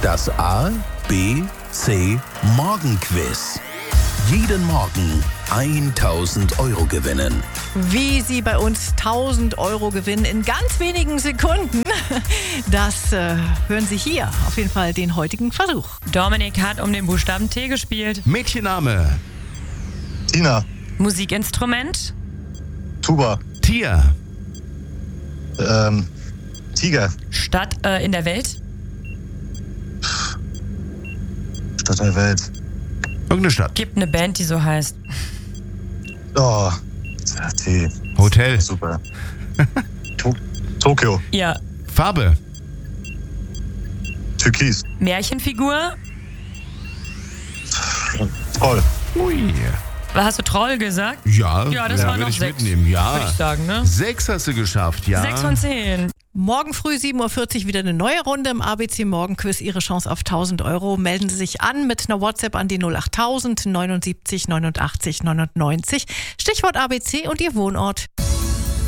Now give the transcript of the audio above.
Das A, B, C Morgenquiz. Jeden Morgen 1000 Euro gewinnen. Wie Sie bei uns 1000 Euro gewinnen in ganz wenigen Sekunden, das hören Sie hier. Auf jeden Fall den heutigen Versuch. Dominik hat um den Buchstaben T gespielt. Mädchenname. Tina. Musikinstrument. Tuba. Tier. Tiger. Stadt in der Welt. Stadt der Welt. Irgendeine Stadt. Gibt eine Band, die so heißt. Oh, T. Hotel. Super. Tokio. Ja. Farbe. Türkis. Märchenfigur. Toll. Ui. Hast du Troll gesagt? Ja, Ja, das waren würde noch ich 6. mitnehmen. Ja. Würde ich sagen, ne? 6 hast du geschafft, ja. 6 von 10. Morgen früh 7.40 Uhr wieder eine neue Runde im ABC Morgenquiz. Ihre Chance auf 1000 Euro. Melden Sie sich an mit einer WhatsApp an die 08000 79 89 99. Stichwort ABC und Ihr Wohnort.